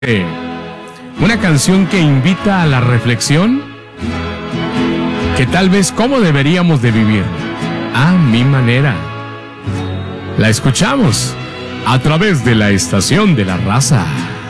una canción que invita a la reflexión, que tal vez cómo deberíamos de vivir a mi manera. La escuchamos a través de la Estación de la Raza.